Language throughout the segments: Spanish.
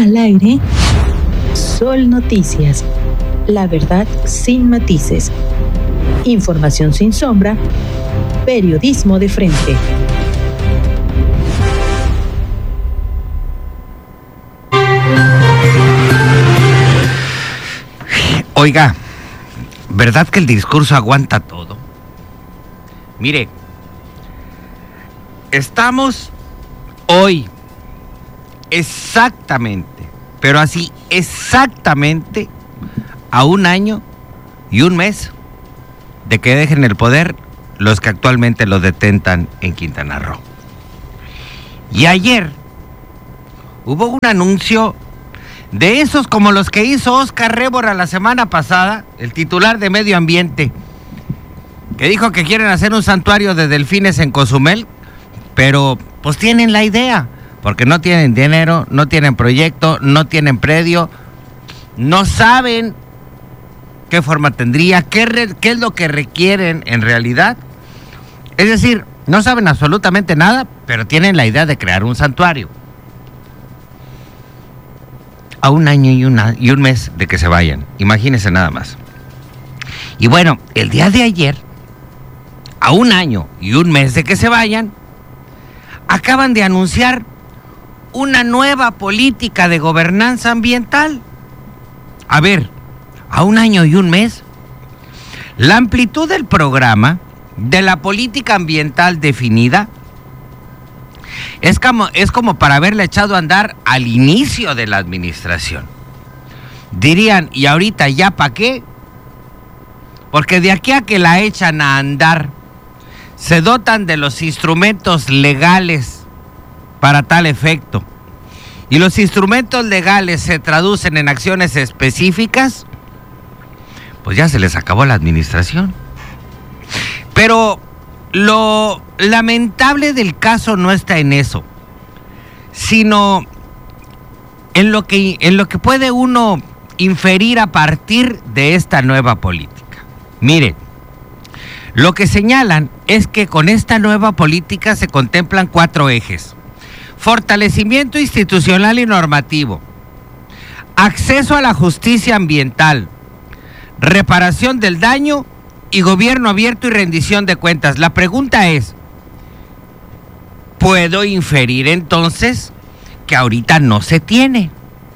Al aire, Sol Noticias. La verdad sin matices. Información sin sombra. Periodismo de frente. Oiga, ¿verdad que el discurso aguanta todo? Mire, estamos hoy exactamente, pero así exactamente a 1 año y 1 mes de que dejen el poder los que actualmente lo detentan en Quintana Roo. Y ayer hubo un anuncio de esos como los que hizo Oscar Révora la semana pasada, el titular de Medio Ambiente, que dijo que quieren hacer un santuario de delfines en Cozumel, pero pues tienen la idea, porque no tienen dinero, no tienen proyecto, no tienen predio, no saben qué forma tendría, qué es lo que requieren en realidad. Es decir, no saben absolutamente nada, pero tienen la idea de crear un santuario. A 1 año y 1 mes de que se vayan, imagínense nada más. Y bueno, el día de ayer, a 1 año y 1 mes de que se vayan, acaban de anunciar una nueva política de gobernanza ambiental. A ver, a 1 año y 1 mes, la amplitud del programa de la política ambiental definida es como para haberle echado a andar al inicio de la administración. Dirían, ¿y ahorita ya para qué? Porque de aquí a que la echan a andar, se dotan de los instrumentos legales para tal efecto. Y los instrumentos legales se traducen en acciones específicas, pues ya se les acabó la administración. Pero lo lamentable del caso no está en eso, sino en lo que puede uno inferir a partir de esta nueva política. Mire, lo que señalan es que con esta nueva política se contemplan 4 ejes: fortalecimiento institucional y normativo, acceso a la justicia ambiental, reparación del daño y gobierno abierto y rendición de cuentas. La pregunta es, ¿puedo inferir entonces que ahorita no se tiene?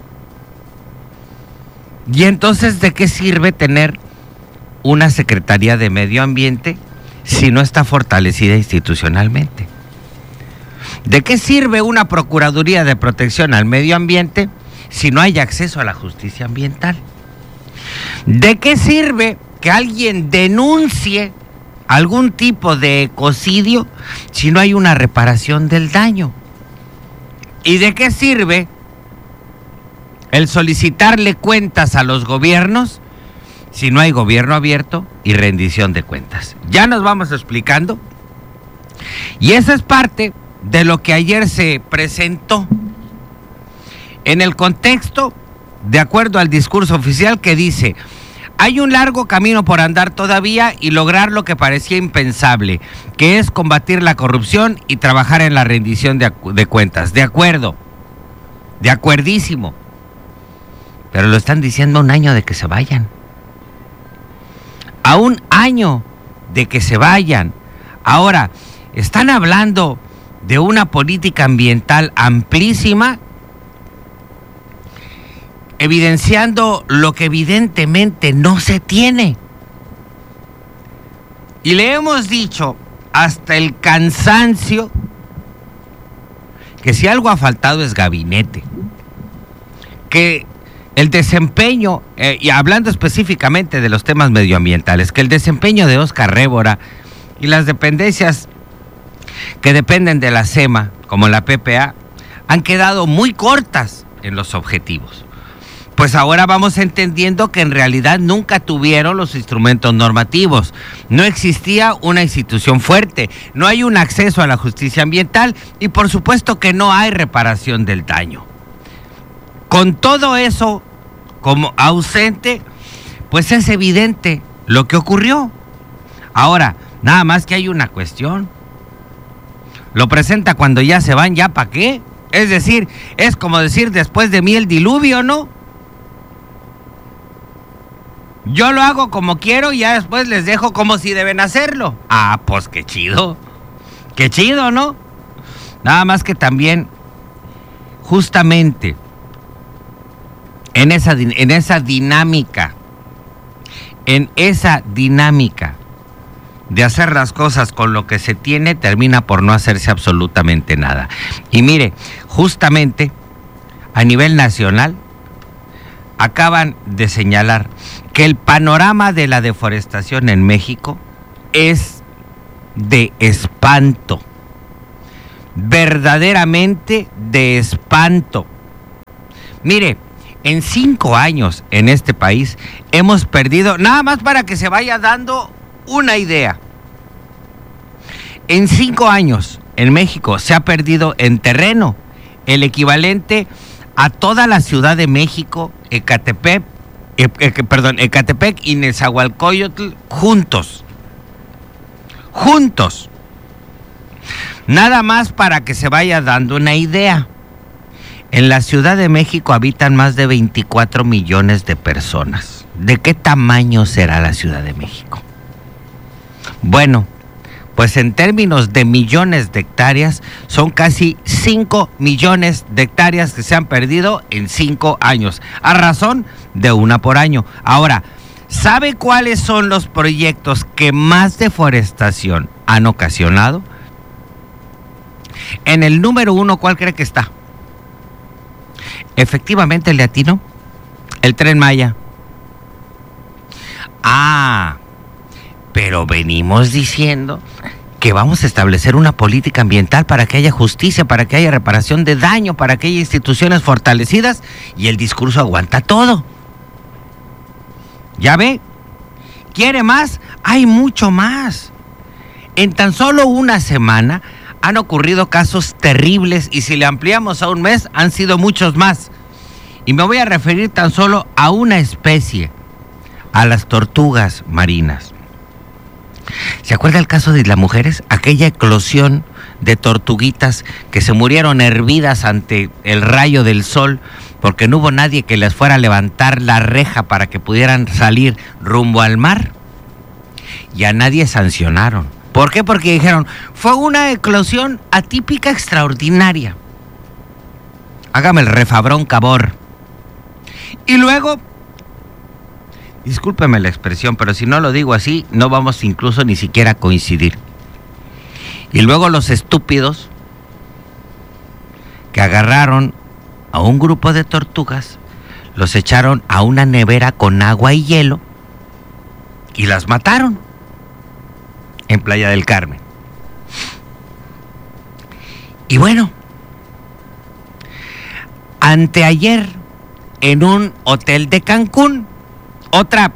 Y entonces, ¿de qué sirve tener una Secretaría de Medio Ambiente si no está fortalecida institucionalmente? ¿De qué sirve una Procuraduría de Protección al Medio Ambiente si no hay acceso a la justicia ambiental? ¿De qué sirve que alguien denuncie algún tipo de ecocidio si no hay una reparación del daño? ¿Y de qué sirve el solicitarle cuentas a los gobiernos si no hay gobierno abierto y rendición de cuentas? Ya nos vamos explicando. Y eso es parte de lo que ayer se presentó en el contexto, de acuerdo al discurso oficial, que dice: hay un largo camino por andar todavía y lograr lo que parecía impensable, que es combatir la corrupción y trabajar en la rendición de cuentas. De acuerdo, de acuerdísimo. Pero lo están diciendo a 1 año de que se vayan. A 1 año de que se vayan. Ahora, están hablando de una política ambiental amplísima, evidenciando lo que evidentemente no se tiene. Y le hemos dicho hasta el cansancio que si algo ha faltado es gabinete, que el desempeño, y hablando específicamente de los temas medioambientales, que el desempeño de Oscar Révora y las dependencias que dependen de la SEMA, como la PPA, han quedado muy cortas en los objetivos. Pues ahora vamos entendiendo que en realidad nunca tuvieron los instrumentos normativos. No existía una institución fuerte, no hay un acceso a la justicia ambiental y por supuesto que no hay reparación del daño. Con todo eso como ausente, pues es evidente lo que ocurrió. Ahora, nada más que hay una cuestión. Lo presenta cuando ya se van, ¿ya para qué? Es decir, es como decir después de mí el diluvio, ¿no? Yo lo hago como quiero y ya después les dejo como si deben hacerlo. Ah, pues qué chido. Qué chido, ¿no? Nada más que también, justamente, en esa dinámica de hacer las cosas con lo que se tiene, termina por no hacerse absolutamente nada. Y mire, justamente a nivel nacional acaban de señalar que el panorama de la deforestación en México es de espanto, verdaderamente de espanto. Mire, en 5 años en este país hemos perdido, nada más para que se vaya dando una idea, en 5 años en México se ha perdido en terreno el equivalente a toda la Ciudad de México, Ecatepec y Nezahualcóyotl juntos. Nada más para que se vaya dando una idea. En la Ciudad de México habitan más de 24 millones de personas. ¿De qué tamaño será la Ciudad de México? Bueno, pues en términos de millones de hectáreas, son casi 5 millones de hectáreas que se han perdido en 5 años, a razón de 1 por año. Ahora, ¿sabe cuáles son los proyectos que más deforestación han ocasionado? En el número 1, ¿cuál cree que está? Efectivamente, el de atino, el Tren Maya. Pero venimos diciendo que vamos a establecer una política ambiental para que haya justicia, para que haya reparación de daño, para que haya instituciones fortalecidas, y el discurso aguanta todo. ¿Ya ve? ¿Quiere más? Hay mucho más. En tan solo una semana han ocurrido casos terribles, y si le ampliamos a un mes, han sido muchos más. Y me voy a referir tan solo a una especie, a las tortugas marinas. ¿Se acuerda el caso de las mujeres? Aquella eclosión de tortuguitas que se murieron hervidas ante el rayo del sol porque no hubo nadie que les fuera a levantar la reja para que pudieran salir rumbo al mar. Y a nadie sancionaron. ¿Por qué? Porque dijeron, fue una eclosión atípica extraordinaria. Hágame el refabrón cabor. Y luego, discúlpeme la expresión, pero si no lo digo así, no vamos incluso ni siquiera a coincidir. Y luego los estúpidos que agarraron a un grupo de tortugas, los echaron a una nevera con agua y hielo y las mataron en Playa del Carmen. Y bueno, anteayer, en un hotel de Cancún, otra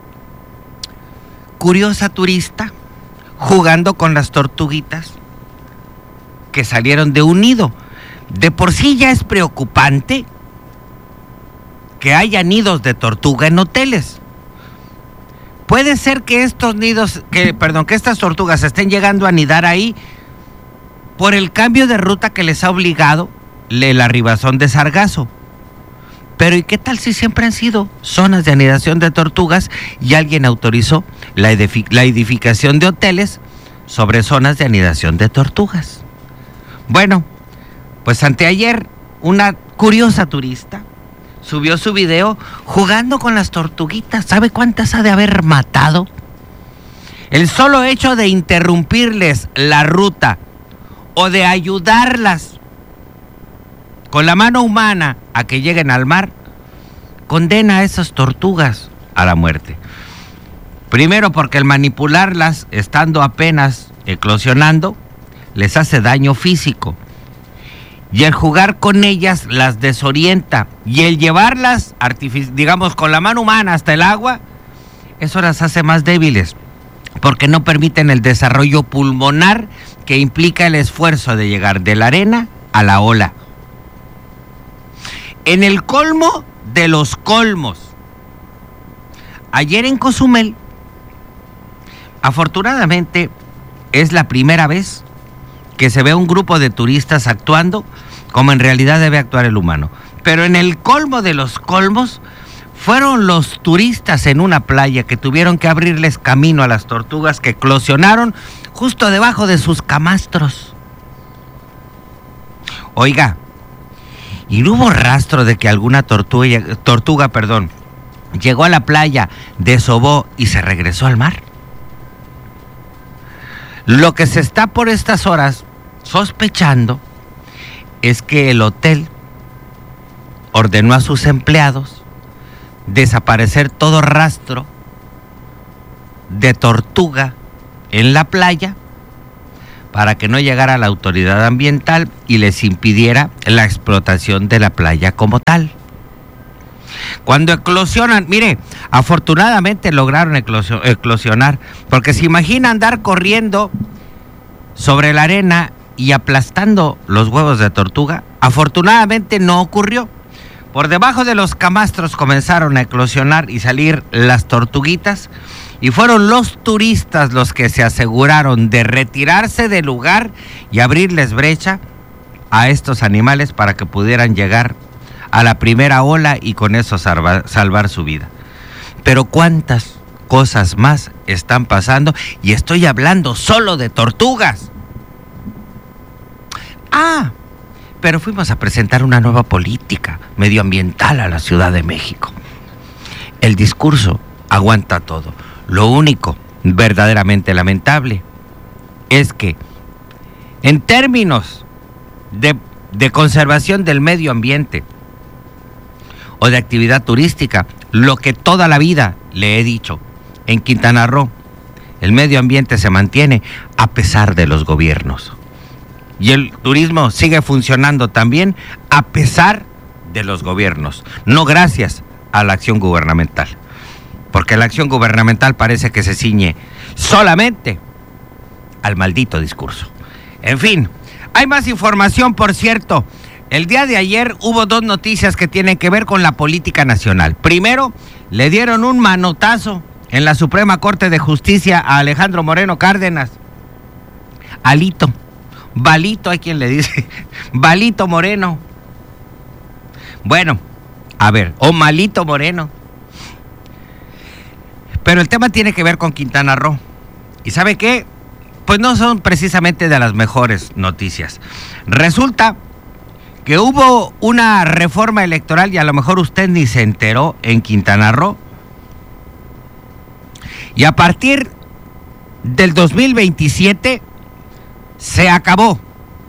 curiosa turista jugando con las tortuguitas que salieron de un nido. De por sí ya es preocupante que haya nidos de tortuga en hoteles. Puede ser que estas tortugas estén llegando a anidar ahí por el cambio de ruta que les ha obligado el arribazón de sargazo. Pero ¿y qué tal si siempre han sido zonas de anidación de tortugas y alguien autorizó la edificación de hoteles sobre zonas de anidación de tortugas? Bueno, pues anteayer una curiosa turista subió su video jugando con las tortuguitas. ¿Sabe cuántas ha de haber matado? El solo hecho de interrumpirles la ruta o de ayudarlas con la mano humana a que lleguen al mar, condena a esas tortugas a la muerte. Primero porque el manipularlas, estando apenas eclosionando, les hace daño físico. Y el jugar con ellas las desorienta. Y el llevarlas, con la mano humana hasta el agua, eso las hace más débiles, porque no permiten el desarrollo pulmonar que implica el esfuerzo de llegar de la arena a la ola. En el colmo de los colmos, ayer en Cozumel, afortunadamente es la primera vez que se ve un grupo de turistas actuando como en realidad debe actuar el humano. Pero en el colmo de los colmos, fueron los turistas en una playa que tuvieron que abrirles camino a las tortugas que eclosionaron justo debajo de sus camastros. Oiga, ¿y no hubo rastro de que alguna tortuga, llegó a la playa, desobó y se regresó al mar? Lo que se está por estas horas sospechando es que el hotel ordenó a sus empleados desaparecer todo rastro de tortuga en la playa para que no llegara la autoridad ambiental y les impidiera la explotación de la playa como tal. Cuando eclosionan, mire, afortunadamente lograron eclosionar, porque se imagina andar corriendo sobre la arena y aplastando los huevos de tortuga. Afortunadamente no ocurrió. Por debajo de los camastros comenzaron a eclosionar y salir las tortuguitas, y fueron los turistas los que se aseguraron de retirarse del lugar y abrirles brecha a estos animales para que pudieran llegar a la primera ola y con eso salvar su vida. Pero cuántas cosas más están pasando, y estoy hablando solo de tortugas. Pero fuimos a presentar una nueva política medioambiental a la Ciudad de México. El discurso aguanta todo. Lo único verdaderamente lamentable es que en términos de conservación del medio ambiente o de actividad turística, lo que toda la vida le he dicho, en Quintana Roo el medio ambiente se mantiene a pesar de los gobiernos. Y el turismo sigue funcionando también a pesar de los gobiernos, no gracias a la acción gubernamental. Porque la acción gubernamental parece que se ciñe solamente al maldito discurso. En fin, hay más información, por cierto. El día de ayer hubo dos noticias que tienen que ver con la política nacional. Primero, le dieron un manotazo en la Suprema Corte de Justicia a Alejandro Moreno Cárdenas. Balito, hay quien le dice, Balito Moreno. Bueno, a ver, o Malito Moreno. Pero el tema tiene que ver con Quintana Roo. ¿Y sabe qué? Pues no son precisamente de las mejores noticias. Resulta que hubo una reforma electoral, y a lo mejor usted ni se enteró, en Quintana Roo. Y a partir del 2027 se acabó.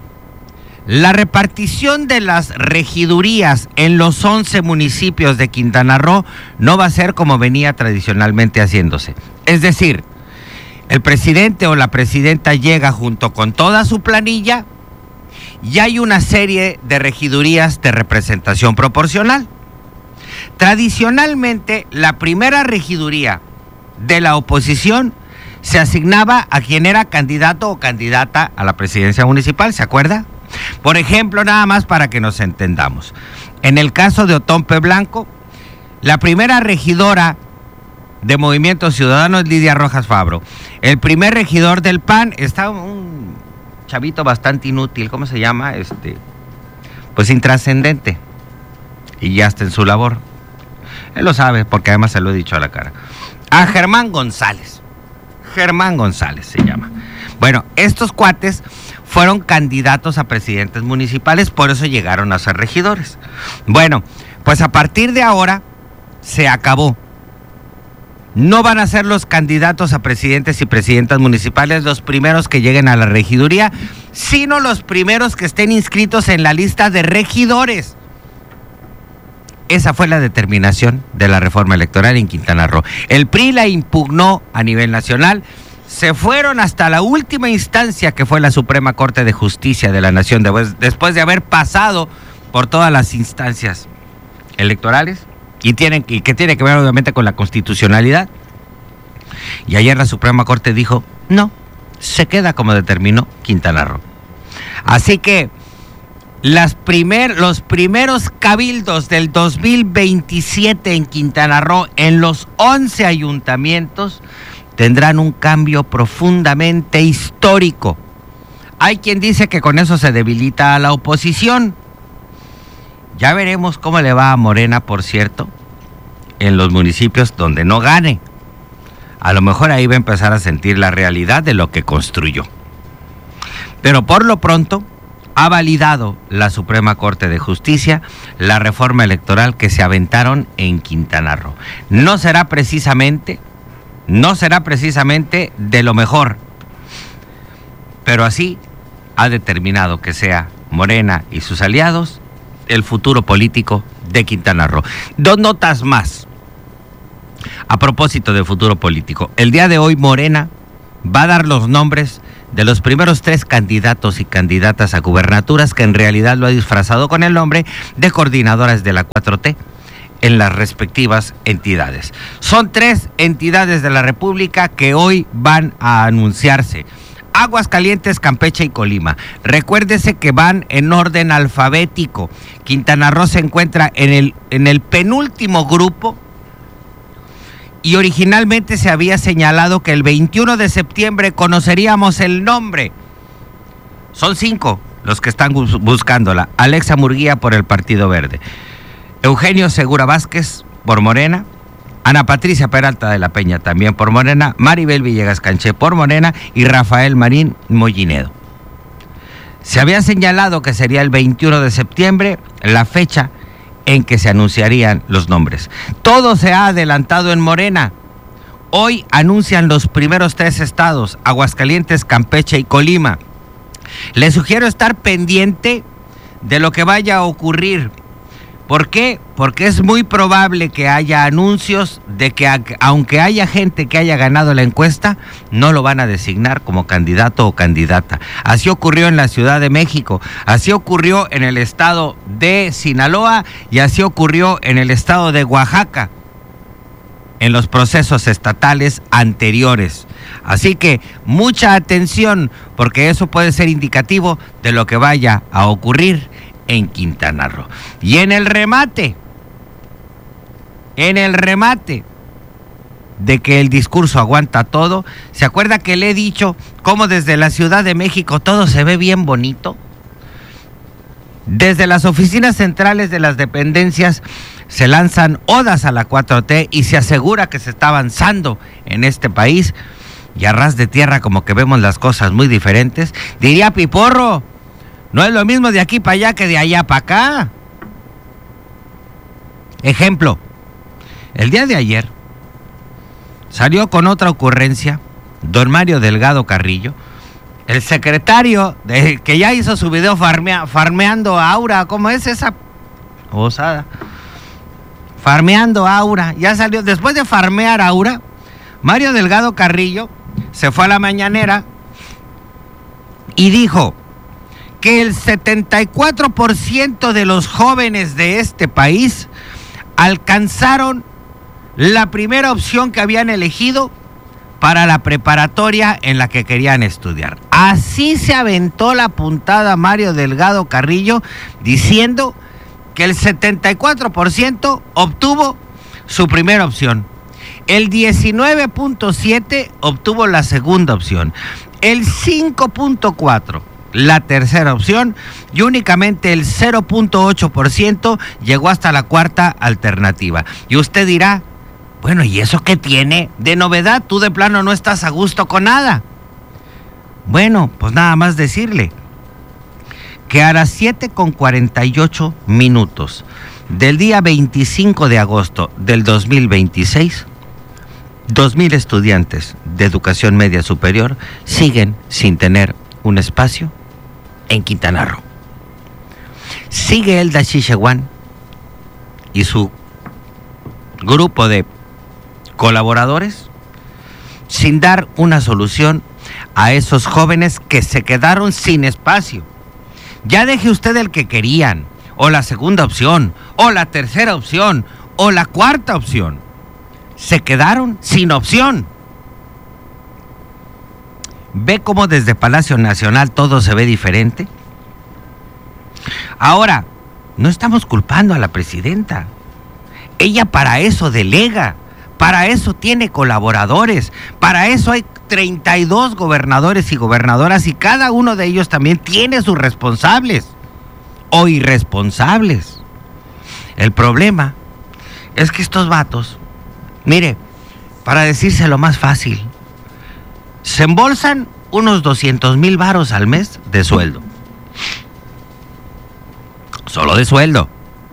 La repartición de las regidurías en los 11 municipios de Quintana Roo no va a ser como venía tradicionalmente haciéndose. Es decir, el presidente o la presidenta llega junto con toda su planilla y hay una serie de regidurías de representación proporcional. Tradicionalmente, la primera regiduría de la oposición se asignaba a quien era candidato o candidata a la presidencia municipal, ¿se acuerda? Por ejemplo, nada más para que nos entendamos. En el caso de Otompe Blanco, la primera regidora de Movimiento Ciudadano es Lidia Rojas Fabro. El primer regidor del PAN está un chavito bastante inútil, ¿cómo se llama? Pues intrascendente. Y ya está en su labor. Él lo sabe, porque además se lo he dicho a la cara. A Germán González se llama. Bueno, estos cuates fueron candidatos a presidentes municipales, por eso llegaron a ser regidores. Bueno, pues a partir de ahora se acabó. No van a ser los candidatos a presidentes y presidentas municipales los primeros que lleguen a la regiduría, sino los primeros que estén inscritos en la lista de regidores. Esa fue la determinación de la reforma electoral en Quintana Roo. El PRI la impugnó a nivel nacional. Se fueron hasta la última instancia, que fue la Suprema Corte de Justicia de la Nación, después de haber pasado por todas las instancias electorales y que tiene que ver obviamente con la constitucionalidad. Y ayer la Suprema Corte dijo, no, se queda como determinó Quintana Roo. Así que los primeros cabildos del 2027 en Quintana Roo, en los 11 ayuntamientos, tendrán un cambio profundamente histórico. Hay quien dice que con eso se debilita a la oposición. Ya veremos cómo le va a Morena, por cierto, en los municipios donde no gane. A lo mejor ahí va a empezar a sentir la realidad de lo que construyó. Pero por lo pronto ha validado la Suprema Corte de Justicia la reforma electoral que se aventaron en Quintana Roo. No será precisamente de lo mejor, pero así ha determinado que sea Morena y sus aliados el futuro político de Quintana Roo. 2 notas más. A propósito de futuro político, el día de hoy Morena va a dar los nombres de los primeros 3 candidatos y candidatas a gubernaturas, que en realidad lo ha disfrazado con el nombre de coordinadoras de la 4T en las respectivas entidades. Son 3 entidades de la República que hoy van a anunciarse: Aguascalientes, Campeche y Colima. Recuérdese que van en orden alfabético. Quintana Roo se encuentra en el penúltimo grupo, y originalmente se había señalado que el 21 de septiembre conoceríamos el nombre. Son 5 los que están buscándola. Alexa Murguía por el Partido Verde, Eugenio Segura Vázquez por Morena, Ana Patricia Peralta de la Peña también por Morena, Maribel Villegas Canché por Morena y Rafael Marín Mollinedo. Se había señalado que sería el 21 de septiembre la fecha en que se anunciarían los nombres. Todo se ha adelantado en Morena. Hoy anuncian los primeros 3 estados: Aguascalientes, Campeche y Colima. Les sugiero estar pendiente de lo que vaya a ocurrir. ¿Por qué? Porque es muy probable que haya anuncios de que aunque haya gente que haya ganado la encuesta, no lo van a designar como candidato o candidata. Así ocurrió en la Ciudad de México, así ocurrió en el estado de Sinaloa y así ocurrió en el estado de Oaxaca en los procesos estatales anteriores. Así que mucha atención, porque eso puede ser indicativo de lo que vaya a ocurrir en Quintana Roo. Y en el remate de que el discurso aguanta todo, ¿se acuerda que le he dicho cómo desde la Ciudad de México todo se ve bien bonito? Desde las oficinas centrales de las dependencias se lanzan odas a la 4T y se asegura que se está avanzando en este país, y a ras de tierra como que vemos las cosas muy diferentes. Diría Piporro, no es lo mismo de aquí para allá que de allá para acá. Ejemplo, el día de ayer salió con otra ocurrencia don Mario Delgado Carrillo, el secretario que ya hizo su video farmeando a Aura. ¿Cómo es esa osada? Farmeando a Aura. Ya salió, después de farmear a Aura, Mario Delgado Carrillo se fue a la mañanera y dijo que el 74% de los jóvenes de este país alcanzaron la primera opción que habían elegido para la preparatoria en la que querían estudiar. Así se aventó la puntada Mario Delgado Carrillo, diciendo que el 74% obtuvo su primera opción. El 19.7% obtuvo la segunda opción. El 5.4% la tercera opción, y únicamente el 0.8% llegó hasta la cuarta alternativa. Y usted dirá, bueno, ¿y eso qué tiene de novedad? Tú de plano no estás a gusto con nada. Bueno, pues nada más decirle que a las 7:48 del día 25 de agosto del 2026, 2,000 estudiantes de educación media superior siguen sin tener un espacio en Quintana Roo. Sigue Elda Chichehuán y su grupo de colaboradores sin dar una solución a esos jóvenes que se quedaron sin espacio. Ya deje usted el que querían, o la segunda opción, o la tercera opción, o la cuarta opción. Se quedaron sin opción. ¿Ve cómo desde Palacio Nacional todo se ve diferente? Ahora, no estamos culpando a la presidenta. Ella para eso delega, para eso tiene colaboradores, para eso hay 32 gobernadores y gobernadoras, y cada uno de ellos también tiene sus responsables o irresponsables. El problema es que estos vatos, mire, para decírselo más fácil, se embolsan unos 200,000 varos al mes de sueldo. Solo de sueldo.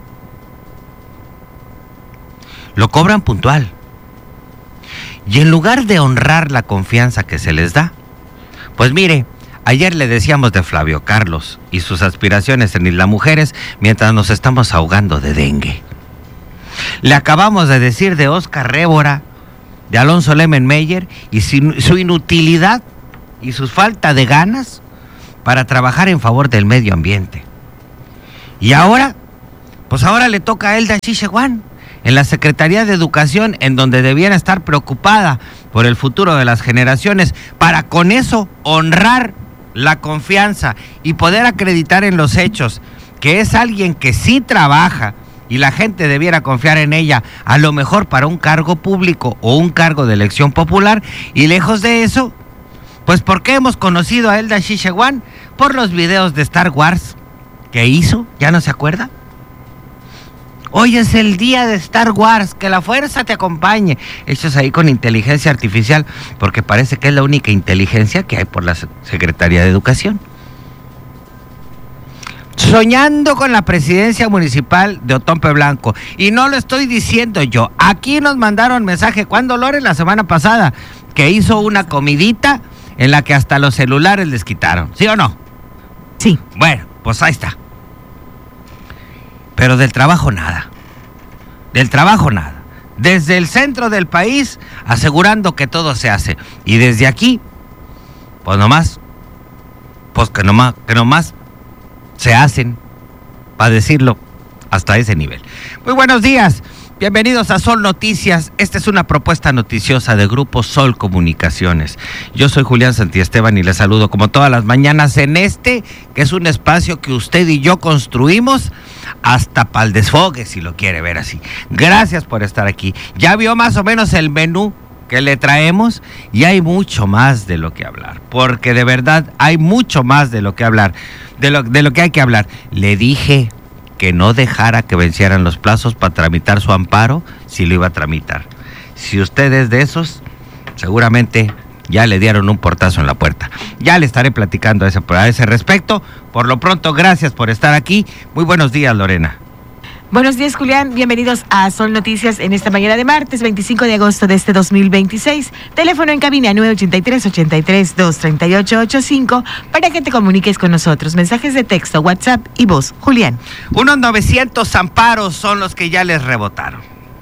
Lo cobran puntual. Y en lugar de honrar la confianza que se les da, pues mire, ayer le decíamos de Flavio Carlos y sus aspiraciones en Isla Mujeres mientras nos estamos ahogando de dengue. Le acabamos de decir de Oscar Révora, de Alonso Lemenmeyer y su inutilidad y su falta de ganas para trabajar en favor del medio ambiente. Y ahora, pues ahora le toca a Elda Chicheguán en la Secretaría de Educación, en donde debiera estar preocupada por el futuro de las generaciones, para con eso honrar la confianza y poder acreditar en los hechos que es alguien que sí trabaja y la gente debiera confiar en ella, a lo mejor para un cargo público o un cargo de elección popular. Y lejos de eso, pues ¿por qué hemos conocido a Elda Chicheguán? Por los videos de Star Wars que hizo, ¿ya no se acuerda? Hoy es el día de Star Wars, que la fuerza te acompañe. Hechos ahí con inteligencia artificial, porque parece que es la única inteligencia que hay por la Secretaría de Educación. Soñando con la presidencia municipal de Otompe Blanco. Y no lo estoy diciendo yo. Aquí nos mandaron mensaje Juan Dolores la semana pasada, que hizo una comidita en la que hasta los celulares les quitaron. ¿Sí o no? Sí. Bueno, pues ahí está. Pero del trabajo nada. Del trabajo nada. Desde el centro del país asegurando que todo se hace. Y desde aquí, pues nomás se hacen, para decirlo, hasta ese nivel. Muy buenos días. Bienvenidos a Sol Noticias. Esta es una propuesta noticiosa de Grupo Sol Comunicaciones. Yo soy Julián Santiesteban y les saludo como todas las mañanas en que es un espacio que usted y yo construimos hasta para el desfogue, si lo quiere ver así. Gracias por estar aquí. Ya vio más o menos el menú que le traemos y hay mucho más de lo que hablar, porque de verdad hay mucho más de lo que hablar, de lo que hay que hablar. Le dije que no dejara que vencieran los plazos para tramitar su amparo, si lo iba a tramitar. Si usted es de esos, seguramente ya le dieron un portazo en la puerta. Ya le estaré platicando a ese respecto. Por lo pronto, gracias por estar aquí. Muy buenos días, Lorena. Buenos días, Julián. Bienvenidos a Sol Noticias en esta mañana de martes, 25 de agosto de este 2026. Teléfono en cabina 983-83-238-85 para que te comuniques con nosotros. Mensajes de texto, WhatsApp y voz. Julián. Unos 900 amparos son los que ya les rebotaron.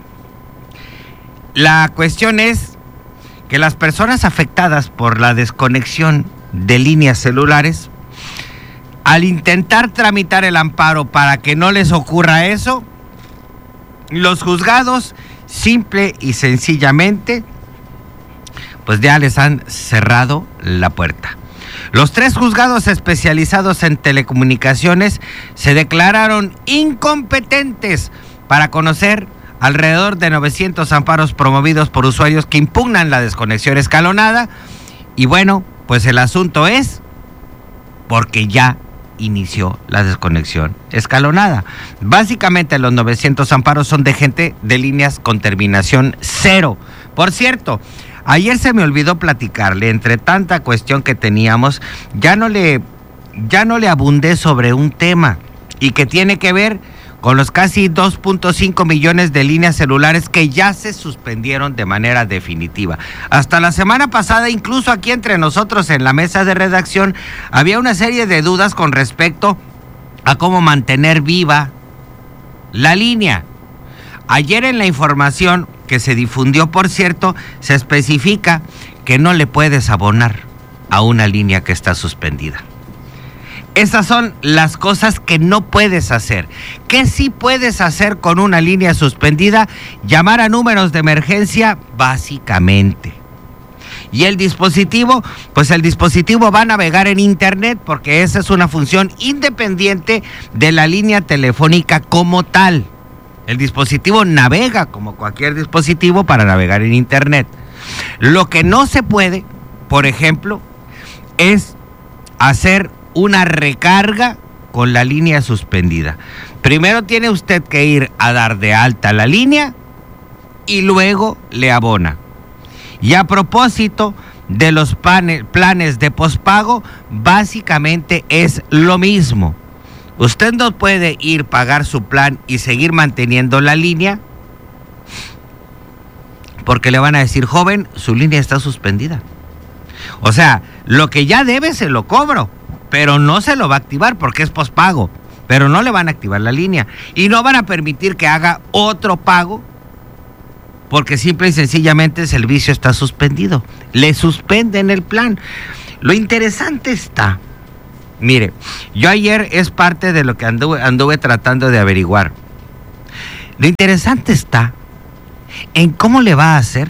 La cuestión es que las personas afectadas por la desconexión de líneas celulares, al intentar tramitar el amparo para que no les ocurra eso, los juzgados simple y sencillamente pues ya les han cerrado la puerta. Los 3 juzgados especializados en telecomunicaciones se declararon incompetentes para conocer alrededor de 900 amparos promovidos por usuarios que impugnan la desconexión escalonada. Y bueno, pues el asunto es porque ya inició la desconexión escalonada. Básicamente los 900 amparos son de gente de líneas con terminación 0. Por cierto, ayer se me olvidó platicarle, entre tanta cuestión que teníamos, ya no le abundé sobre un tema y que tiene que ver con los casi 2.5 millones de líneas celulares que ya se suspendieron de manera definitiva. Hasta la semana pasada, incluso aquí entre nosotros en la mesa de redacción, había una serie de dudas con respecto a cómo mantener viva la línea. Ayer en la información que se difundió, por cierto, se especifica que no le puedes abonar a una línea que está suspendida. Esas son las cosas que no puedes hacer. ¿Qué sí puedes hacer con una línea suspendida? Llamar a números de emergencia, básicamente. Y el dispositivo, pues el dispositivo va a navegar en internet, porque esa es una función independiente de la línea telefónica como tal. El dispositivo navega como cualquier dispositivo para navegar en internet. Lo que no se puede, por ejemplo, es hacer una recarga con la línea suspendida. Primero tiene usted que ir a dar de alta la línea y luego le abona. Y a propósito de los planes de pospago, básicamente es lo mismo. Usted no puede ir pagar su plan y seguir manteniendo la línea porque le van a decir, joven, su línea está suspendida. O sea, lo que ya debe se lo cobro, pero no se lo va a activar porque es pospago, pero no le van a activar la línea y no van a permitir que haga otro pago porque simple y sencillamente el servicio está suspendido. Le suspenden el plan. Lo interesante está, mire, yo ayer es parte de lo que anduve tratando de averiguar. Lo interesante está en cómo le va a hacer,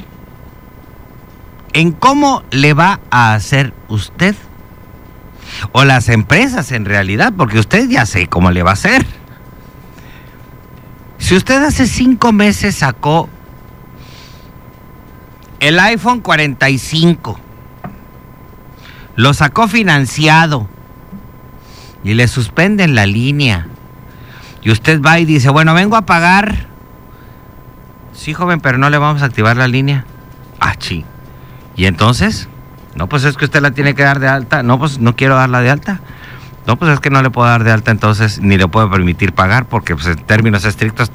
en cómo le va a hacer usted o las empresas en realidad, porque usted ya sé cómo le va a hacer. Si usted hace 5 meses sacó el iPhone 45, lo sacó financiado y le suspenden la línea y usted va y dice, bueno, vengo a pagar. Sí, joven, pero no le vamos a activar la línea. Ah, sí. ¿Y entonces? No, pues es que usted la tiene que dar de alta. No, pues no quiero darla de alta. No, pues es que no le puedo dar de alta, entonces ni le puedo permitir pagar porque pues, en términos estrictos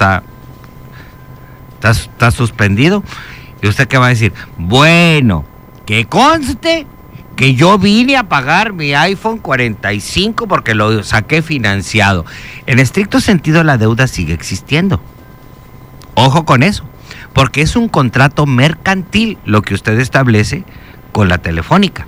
está suspendido. ¿Y usted qué va a decir? Bueno, que conste que yo vine a pagar mi iPhone 45 porque lo saqué financiado. En estricto sentido, la deuda sigue existiendo. Ojo con eso, porque es un contrato mercantil lo que usted establece con la telefónica.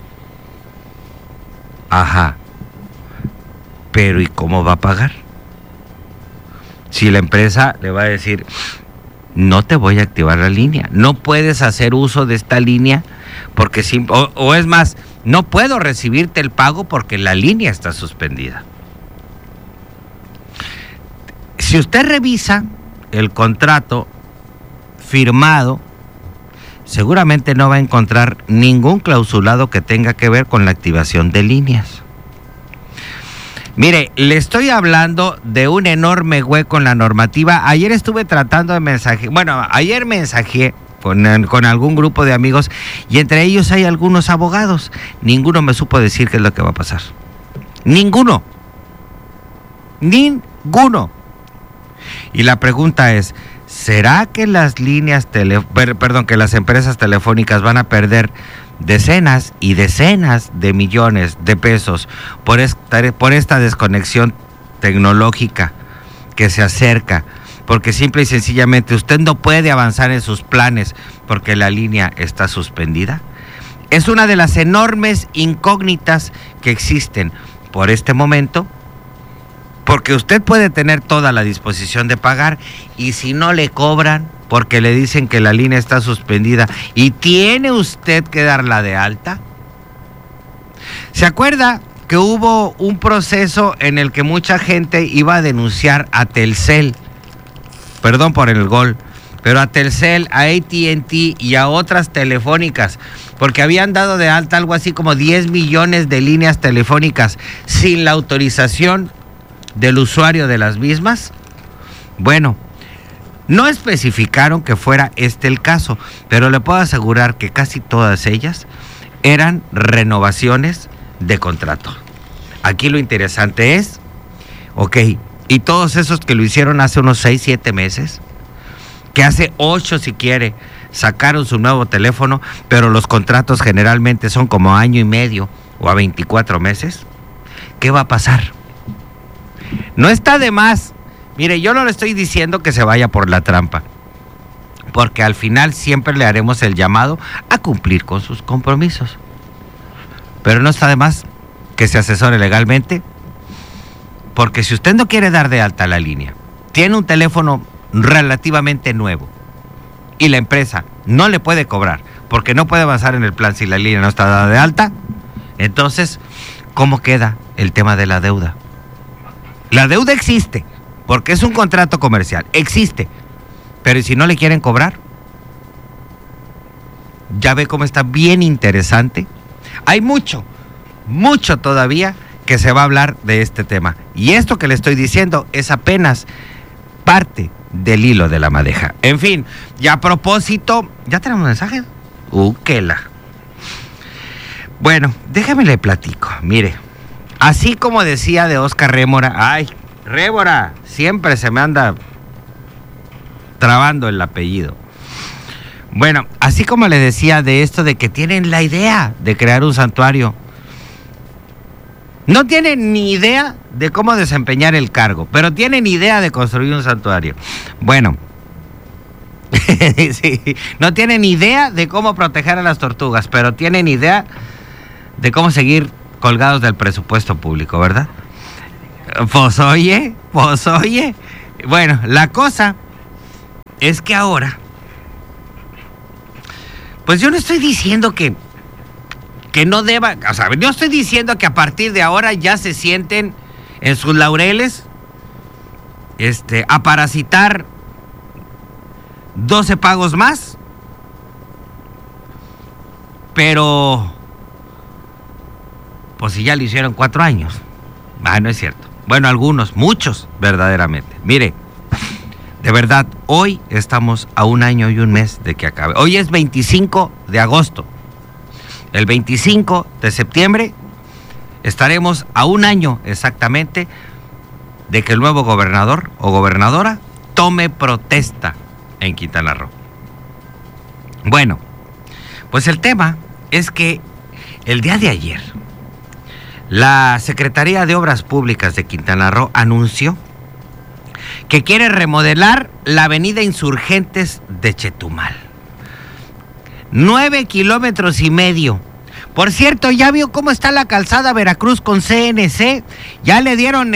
Ajá. Pero ¿y cómo va a pagar? Si la empresa le va a decir, no te voy a activar la línea, no puedes hacer uso de esta línea porque o es más, no puedo recibirte el pago porque la línea está suspendida. Si usted revisa el contrato firmado, seguramente no va a encontrar ningún clausulado que tenga que ver con la activación de líneas. Mire, le estoy hablando de un enorme hueco en la normativa. Ayer estuve tratando de mensajear, ayer mensajeé con algún grupo de amigos y entre ellos hay algunos abogados. Ninguno me supo decir qué es lo que va a pasar. Ninguno. Y la pregunta es, ¿será que las que las empresas telefónicas van a perder decenas y decenas de millones de pesos por esta desconexión tecnológica que se acerca? Porque simple y sencillamente usted no puede avanzar en sus planes porque la línea está suspendida. Es una de las enormes incógnitas que existen por este momento, porque usted puede tener toda la disposición de pagar y si no le cobran porque le dicen que la línea está suspendida y tiene usted que darla de alta. ¿Se acuerda que hubo un proceso en el que mucha gente iba a denunciar a Telcel? Perdón por el gol, pero a Telcel, a AT&T y a otras telefónicas, porque habían dado de alta algo así como 10 millones de líneas telefónicas sin la autorización del usuario de las mismas. Bueno, no especificaron que fuera este el caso, pero le puedo asegurar que casi todas ellas eran renovaciones de contrato. Aquí lo interesante es, y todos esos que lo hicieron hace unos 6, 7 meses, que hace 8 si quiere, sacaron su nuevo teléfono, pero los contratos generalmente son como año y medio o a 24 meses, ¿qué va a pasar? No está de más. Mire, yo no le estoy diciendo que se vaya por la trampa, porque al final siempre le haremos el llamado a cumplir con sus compromisos. Pero no está de más que se asesore legalmente, porque si usted no quiere dar de alta la línea, tiene un teléfono relativamente nuevo y la empresa no le puede cobrar porque no puede avanzar en el plan si la línea no está dada de alta, entonces, ¿cómo queda el tema de la deuda? La deuda existe, porque es un contrato comercial, existe, pero ¿y si no le quieren cobrar? Ya ve cómo está bien interesante. Hay mucho todavía que se va a hablar de este tema. Y esto que le estoy diciendo es apenas parte del hilo de la madeja. En fin, y a propósito, ¿ya tenemos mensajes? Quela. Bueno, déjame le platico. Mire, así como decía de Oscar Rémora, ay, Rémora, siempre se me anda trabando el apellido. Bueno, así como le decía de esto de que tienen la idea de crear un santuario, no tienen ni idea de cómo desempeñar el cargo, pero tienen idea de construir un santuario. Bueno, sí, no tienen idea de cómo proteger a las tortugas, pero tienen idea de cómo seguir colgados del presupuesto público, ¿verdad? Pues oye. Bueno, la cosa es que ahora, pues yo no estoy diciendo que no deba, o sea, yo estoy diciendo que a partir de ahora ya se sienten en sus laureles a parasitar 12 pagos más, pero pues si ya lo hicieron 4 años. No es cierto. Bueno, algunos, muchos, verdaderamente. Mire, de verdad, hoy estamos a 1 año y 1 mes de que acabe. Hoy es 25 de agosto. El 25 de septiembre estaremos a 1 año exactamente de que el nuevo gobernador o gobernadora tome protesta en Quintana Roo. Bueno, pues el tema es que el día de ayer la Secretaría de Obras Públicas de Quintana Roo anunció que quiere remodelar la avenida Insurgentes de Chetumal. 9,5 kilómetros. Por cierto, ¿ya vio cómo está la calzada Veracruz con CNC? Ya le dieron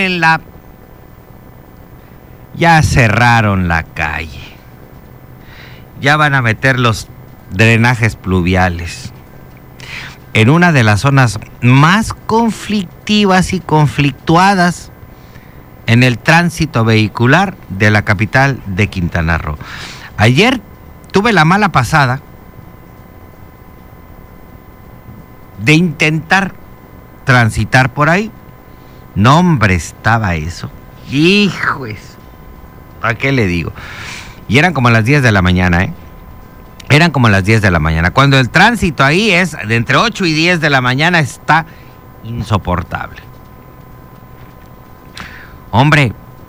ya cerraron la calle. Ya van a meter los drenajes pluviales en una de las zonas más conflictivas y conflictuadas en el tránsito vehicular de la capital de Quintana Roo. Ayer tuve la mala pasada de intentar transitar por ahí. No, hombre, estaba eso. Hijos, ¿a qué le digo? Y eran como las 10 de la mañana, Eran como las 10 de la mañana. Cuando el tránsito ahí es de entre 8 y 10 de la mañana, está insoportable. Hombre,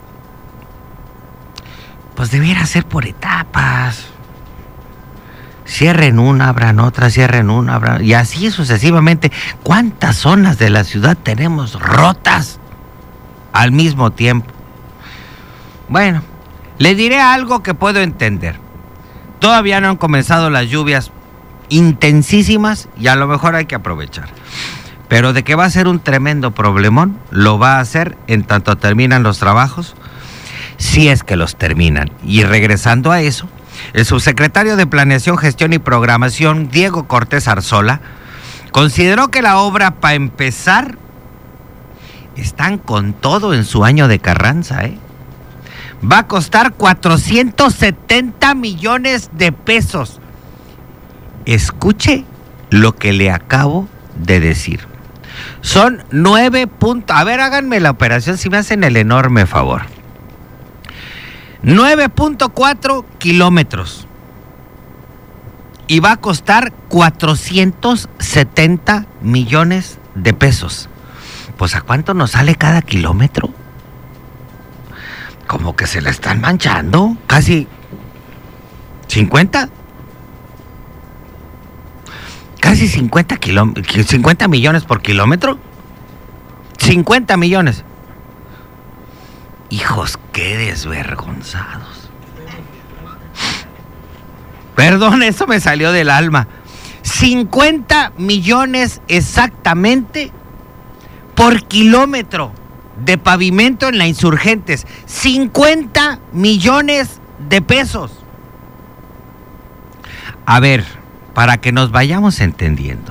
pues debiera ser por etapas. Cierren una, abran otra, cierren una, abran, y así sucesivamente. ¿Cuántas zonas de la ciudad tenemos rotas al mismo tiempo? Bueno, le diré algo que puedo entender. Todavía no han comenzado las lluvias intensísimas y a lo mejor hay que aprovechar. Pero de que va a ser un tremendo problemón, lo va a hacer en tanto terminan los trabajos, si es que los terminan. Y regresando a eso, el subsecretario de Planeación, Gestión y Programación, Diego Cortés Arzola, consideró que la obra, para empezar, están con todo en su año de carranza, Va a costar 470 millones de pesos. Escuche lo que le acabo de decir. Son 9 puntos. A ver, háganme la operación si me hacen el enorme favor. 9.4 kilómetros. Y va a costar 470 millones de pesos. Pues ¿a cuánto nos sale cada kilómetro? Como que se la están manchando. Casi 50. Casi 50 millones por kilómetro. 50 millones. Hijos, qué desvergonzados. Perdón, eso me salió del alma. 50 millones exactamente por kilómetro de pavimento en la Insurgentes. 50 millones de pesos. A ver, para que nos vayamos entendiendo.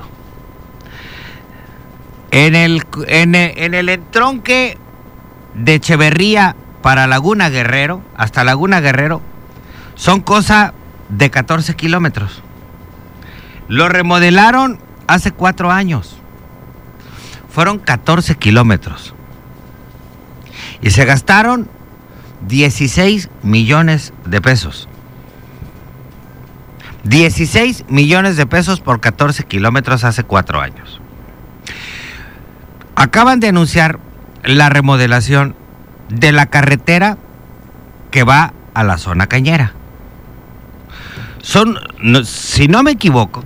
En el entronque de Echeverría para Laguna Guerrero, hasta Laguna Guerrero, son cosa de 14 kilómetros. Lo remodelaron hace 4 años. fueron 14 kilómetros. Y se gastaron 16 millones de pesos. 16 millones de pesos por 14 kilómetros hace 4 años. Acaban de anunciar la remodelación de la carretera que va a la zona cañera. Si no me equivoco,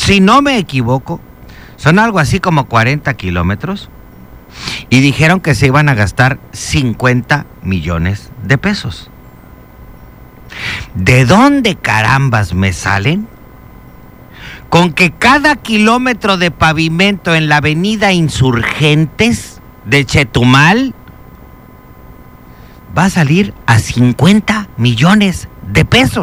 son algo así como 40 kilómetros. Y dijeron que se iban a gastar 50 millones de pesos. ¿De dónde carambas me salen? Con que cada kilómetro de pavimento en la avenida Insurgentes de Chetumal va a salir a 50 millones de pesos.